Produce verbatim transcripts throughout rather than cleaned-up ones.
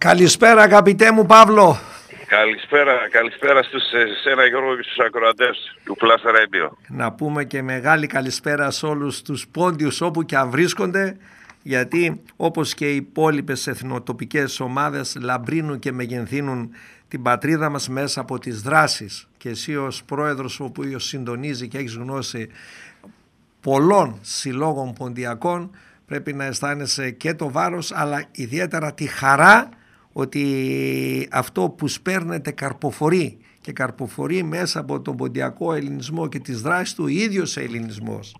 Καλησπέρα αγαπητέ μου Παύλο. Καλησπέρα, καλησπέρα στους, σε σένα Γιώργο και στους ακροατές του Plus Radio. Να πούμε και μεγάλη καλησπέρα σε όλους τους πόντιους όπου και αν βρίσκονται, γιατί όπως και οι υπόλοιπες εθνοτοπικές ομάδες λαμπρύνουν και μεγενθύνουν την πατρίδα μας μέσα από τις δράσεις, και εσύ ως πρόεδρος ο οποίος συντονίζει και έχεις γνώση πολλών συλλόγων ποντιακών πρέπει να αισθάνεσαι και το βάρος αλλά ιδιαίτερα τη χαρά ότι αυτό που σπέρνεται καρποφορεί, και καρποφορεί μέσα από τον ποντιακό ελληνισμό και τις δράσεις του ίδιος ελληνισμός.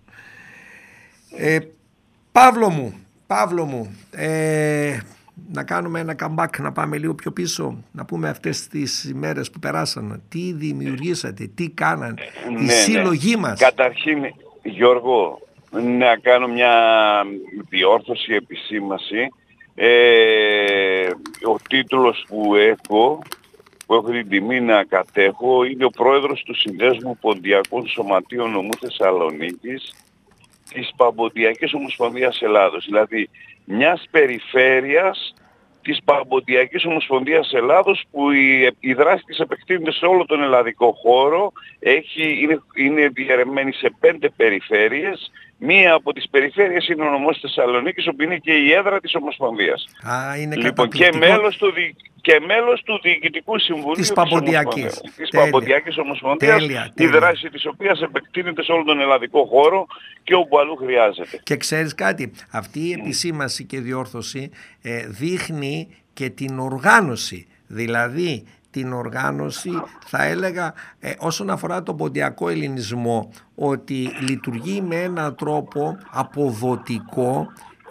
Ε, Παύλο μου, Παύλο μου ε, να κάνουμε ένα comeback, να πάμε λίγο πιο πίσω, να πούμε αυτές τις ημέρες που περάσαν, τι δημιουργήσατε, τι κάναν ναι, οι σύλλογοι ναι. μας. Καταρχήν Γιώργο, να κάνω μια διόρθωση, επισήμαση. Ε, ο τίτλος που έχω, που έχω την τιμή να κατέχω, είναι ο πρόεδρος του Συνδέσμου Ποντιακών Σωματείων Νομού Θεσσαλονίκης της Παμποντιακής Ομοσπονδίας Ελλάδος, δηλαδή μιας περιφέρειας της Παμποντιακής Ομοσπονδίας Ελλάδος, που η, η δράση της επεκτείνεται σε όλο τον ελλαδικό χώρο. Έχει, είναι, είναι διαιρεμένη σε πέντε περιφέρειες. Μία από τις περιφέρειες είναι ο νομός Θεσσαλονίκης, όπου είναι και η έδρα της Ομοσπονδίας. Α, είναι λοιπόν, και μέλος, του, και μέλος του Διοικητικού Συμβουλίου της Παμποντιακής, της, της Παμποντιακής Ομοσπονδίας, τέλεια, τέλεια. Η δράση της οποίας επεκτείνεται σε όλο τον ελλαδικό χώρο και όπου αλλού χρειάζεται. Και ξέρεις κάτι, αυτή η επισήμαση και διόρθωση ε, δείχνει και την οργάνωση, δηλαδή την οργάνωση θα έλεγα ε, όσον αφορά τον ποντιακό ελληνισμό, ότι λειτουργεί με έναν τρόπο αποδοτικό,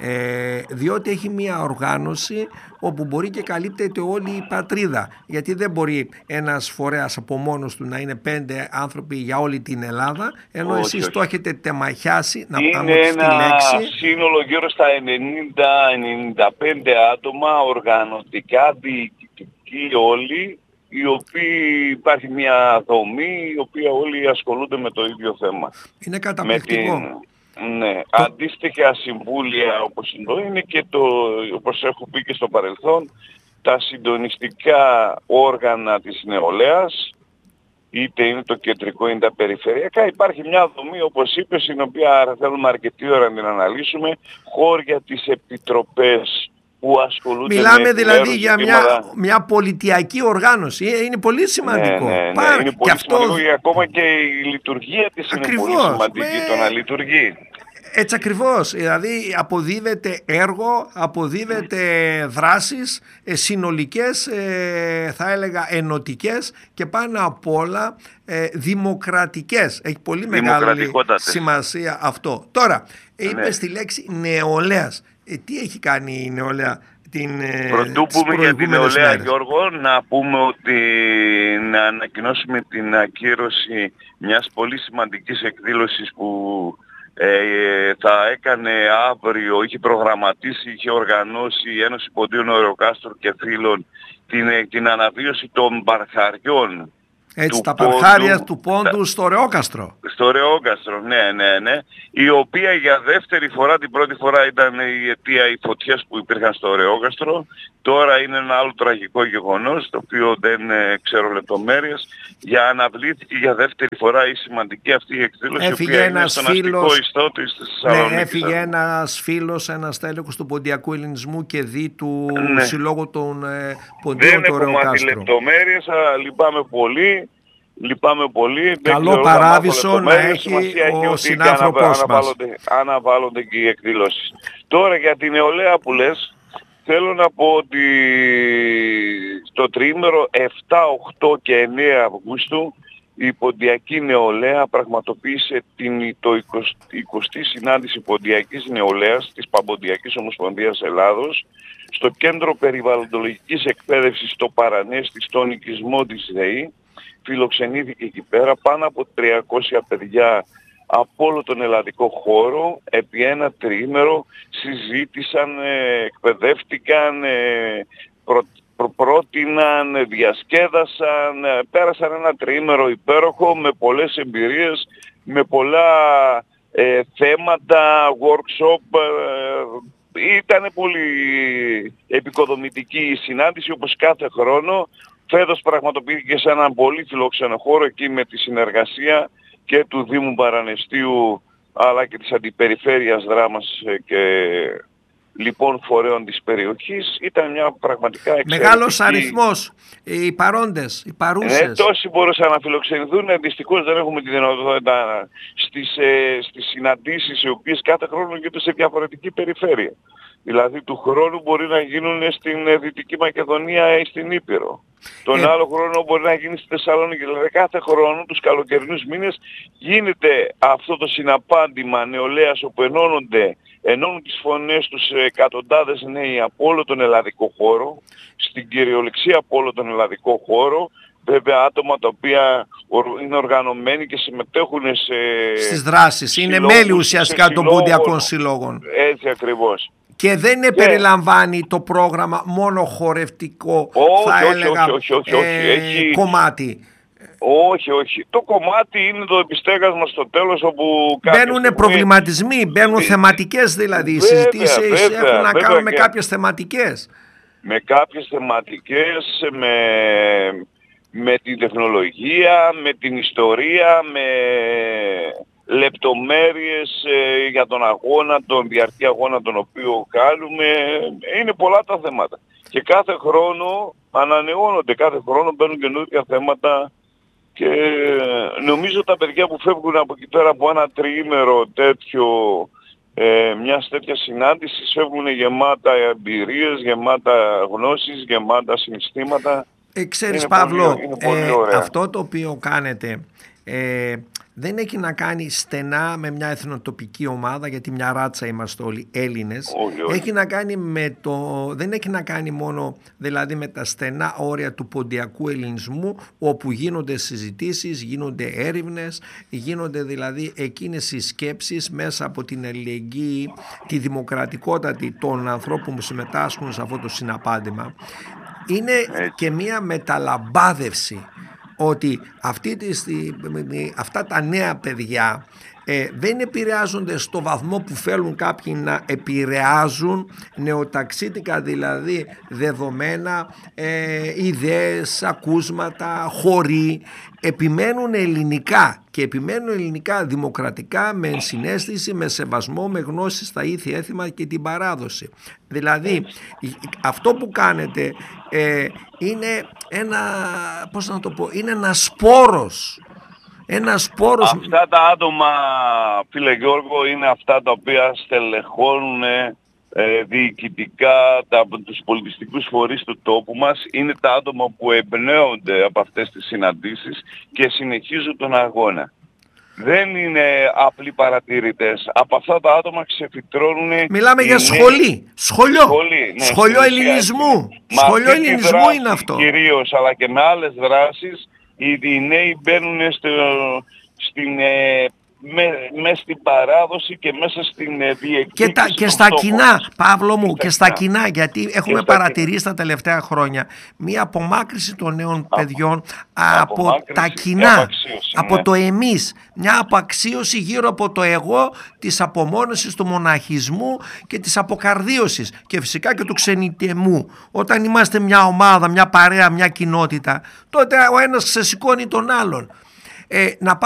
ε, διότι έχει μια οργάνωση όπου μπορεί και καλύπτεται όλη η πατρίδα, γιατί δεν μπορεί ένας φορέας από μόνος του να είναι πέντε άνθρωποι για όλη την Ελλάδα, ενώ όχι, εσείς όχι. το έχετε τεμαχιάσει, να πάμε στη λέξη. Είναι ένα σύνολο γύρω στα ενενήντα με ενενήντα πέντε άτομα, οργανωτικά, διοικητικοί όλοι, οι οποίοι υπάρχει μια δομή, η οποία όλοι ασχολούνται με το ίδιο θέμα. Είναι καταπληκτικό. Ναι, το... αντίστοιχα συμβούλια όπως εδώ είναι και το, όπως έχω πει και στο παρελθόν, τα συντονιστικά όργανα της νεολαίας, είτε είναι το κεντρικό είτε τα περιφερειακά. Υπάρχει μια δομή, όπως είπες, στην οποία θέλουμε αρκετή ώρα να την αναλύσουμε, χώρια τις επιτροπές που ασχολούνται. Μιλάμε με δηλαδή για μια, μια πολιτιακή οργάνωση. Είναι πολύ σημαντικό. Ναι, ναι, ναι. Πάρα... Είναι πολύ αυτό... σημαντικό, και ακόμα και η λειτουργία της ακριβώς, είναι πολύ σημαντική, με... το να λειτουργεί. Έτσι ακριβώς, δηλαδή αποδίδεται έργο, αποδίδεται δράσεις ε, συνολικές, ε, θα έλεγα ενωτικές, και πάνω απ' όλα ε, δημοκρατικές. Έχει πολύ μεγάλη σημασία αυτό. Τώρα, ναι. είπες τη λέξη νεολαίας. Ε, τι έχει κάνει η νεολαία την Πρωτού πούμε για την νεολαία μέρες. Γιώργο, να πούμε ότι να ανακοινώσουμε την ακύρωση μιας πολύ σημαντικής εκδήλωσης που ε, θα έκανε αύριο, είχε προγραμματίσει, είχε οργανώσει η Ένωση Ποντίων Ωρεοκάστρων και Φίλων την, την αναβίωση των μπαρχαριών. Έτσι, τα παρχάρια του πόντου τα... στο Ρεόκαστρο. Στο Ρεόκαστρο, ναι, ναι, ναι. Η οποία για δεύτερη φορά, την πρώτη φορά ήταν η αιτία οι φωτιές που υπήρχαν στο Ρεόκαστρο. Τώρα είναι ένα άλλο τραγικό γεγονός, το οποίο δεν ε, ξέρω λεπτομέρειες. Για αναβλήθηκε για δεύτερη φορά η σημαντική αυτή η εκδήλωση, έφυγε η οποία είναι στον φίλος... αστικό ιστό της Θεσσαλονίκης. Ναι, έφυγε ένας φίλος, ένας τέλεχος του ποντιακού ελληνισμού και δι του ναι. Συλλόγου των ε, Ποντίων του Ρεόκαστρο. Δεν έχω μάθει λεπτομέρειες, αλλά λυπάμαι πολύ. Λυπάμαι πολύ. Καλό παράδεισο να έχει ο συνάνθρωπός μας. Αναβάλλονται και οι εκδηλώσεις. Τώρα για την νεολαία που λες, θέλω να πω ότι στο τριήμερο επτά, οκτώ και εννέα Αυγούστου η Ποντιακή Νεολαία πραγματοποίησε την, το εικοστή συνάντηση Ποντιακής Νεολαίας της Παμποντιακής Ομοσπονδίας Ελλάδος στο Κέντρο Περιβαλλοντολογικής Εκπαίδευσης στο Παρανέστη, στον οικισμό της ΔΕΗ. Φιλοξενήθηκε εκεί πέρα πάνω από τριακόσια παιδιά από όλο τον ελλαδικό χώρο. Επί ένα τριήμερο συζήτησαν, εκπαιδεύτηκαν, προ, προ, πρότειναν, διασκέδασαν, πέρασαν ένα τριήμερο υπέροχο με πολλές εμπειρίες, με πολλά ε, θέματα, workshop, ε, ήταν πολύ επικοδομητική η συνάντηση όπως κάθε χρόνο. Φέτος πραγματοποιήθηκε σε έναν πολύ φιλόξενο χώρο εκεί με τη συνεργασία και του Δήμου Παραναιστείου αλλά και της Αντιπεριφέρειας Δράμας και λοιπόν φορέων της περιοχής. Ήταν μια πραγματικά εξαιρετική... Μεγάλος αριθμός, οι παρόντες, οι παρούσες. Ναι, τόσοι μπορούσαν να φιλοξενηθούν, δυστυχώς δεν έχουμε τη δυνατότητα στις, ε, στις συναντήσεις οι οποίες κάθε χρόνο γίνονται σε διαφορετική περιφέρεια. Δηλαδή του χρόνου μπορεί να γίνουν στην ε, Δυτική Μακεδονία ή στην Ήπειρο. Τον ε... άλλο χρόνο μπορεί να γίνει στη Θεσσαλονίκη. Δηλαδή κάθε χρόνο τους καλοκαιρινούς μήνες γίνεται αυτό το συναπάντημα νεολαίας όπου ενώνονται, ενώνουν τις φωνές τους εκατοντάδες νέοι από όλο τον ελλαδικό χώρο, στην κυριολεξία από όλο τον ελλαδικό χώρο, βέβαια άτομα τα οποία είναι οργανωμένοι και συμμετέχουν σε... στις δράσεις, συλλόγους, είναι μέλη ουσιαστικά των ποντιακών συλλόγων. Έτσι ακριβώς. Και δεν και... περιλαμβάνει το πρόγραμμα μόνο χορευτικό, όχι, θα όχι, έλεγα, όχι, όχι, όχι, ε, έχει... κομμάτι. Όχι, όχι. Το κομμάτι είναι το επιστέγασμα στο τέλος όπου... Μπαίνουν στιγμή... προβληματισμοί, μπαίνουν βέβαια, θεματικές δηλαδή. Οι βέβαια, συζητήσεις βέβαια, έχουν να βέβαια, κάνουν με και... κάποιες θεματικές. Με κάποιες θεματικές, με... με την τεχνολογία, με την ιστορία, με λεπτομέρειες ε, για τον αγώνα, τον διαρκή αγώνα τον οποίο κάνουμε. Είναι πολλά τα θέματα. Και κάθε χρόνο ανανεώνονται, κάθε χρόνο μπαίνουν καινούργια θέματα και νομίζω τα παιδιά που φεύγουν από εκεί πέρα από ένα τριήμερο τέτοιο, ε, μιας τέτοιας συνάντησης, φεύγουν γεμάτα εμπειρίες, γεμάτα γνώσεις, γεμάτα συναισθήματα. Ε, ξέρεις είναι Παύλο, πολύ, είναι πολύ ε, αυτό το οποίο κάνετε ε, δεν έχει να κάνει στενά με μια εθνοτοπική ομάδα, γιατί μια ράτσα είμαστε όλοι Έλληνες. Όχι, όχι. Έχει να κάνει με το, δεν έχει να κάνει μόνο δηλαδή με τα στενά όρια του ποντιακού ελληνισμού, όπου γίνονται συζητήσεις, γίνονται έρευνες, γίνονται δηλαδή εκείνες οι σκέψεις μέσα από την αλληλεγγύη, τη δημοκρατικότητα των ανθρώπων που συμμετάσχουν σε αυτό το συναπάντημα. Είναι και μία μεταλαμπάδευση ότι αυτή τη, αυτά τα νέα παιδιά ε, δεν επηρεάζονται στο βαθμό που θέλουν κάποιοι να επηρεάζουν νεοταξίτικα, δηλαδή δεδομένα, ε, ιδέες, ακούσματα, χωρί. Επιμένουν ελληνικά και επιμένουν ελληνικά δημοκρατικά, με ενσυναίσθηση, με σεβασμό, με γνώση στα ήθη έθιμα και την παράδοση. Δηλαδή αυτό που κάνετε ε, είναι ένα, πώς να το πω, είναι ένα σπόρος. Ένα σπόρος... Αυτά τα άτομα, φίλε Γιώργο, είναι αυτά τα οποία στελεχώνουν ε, διοικητικά τα, τους πολιτιστικούς φορείς του τόπου μας. Είναι τα άτομα που εμπνέονται από αυτές τις συναντήσεις και συνεχίζουν τον αγώνα. Δεν είναι απλοί παρατηρητές. Από αυτά τα άτομα ξεφυτρώνουν... Μιλάμε για σχολή. Σχολείο. Σχολή, ναι, σχολείο ελληνισμού. Σχολείο ελληνισμού είναι αυτό. Κυρίως, αλλά και με άλλες δράσεις, οι, οι νέοι μπαίνουν στο, στην... Ε, μέσα με στην παράδοση και μέσα στην ε, διεκδίκηση. Και, τα, και στα κοινά, Παύλο μου, και στα κοινά, γιατί έχουμε παρατηρήσει κοινά. Τα τελευταία χρόνια μία απομάκρυση των νέων από, παιδιών από τα κοινά, από ναι. το εμείς, μια απαξίωση γύρω από το εγώ, της απομόνωσης του μοναχισμού και της αποκαρδίωσης και φυσικά και του ξενιτεμού. Όταν είμαστε μια ομάδα, μια παρέα, μια κοινότητα, τότε ο ένας ξεσηκώνει τον άλλον. Ε, να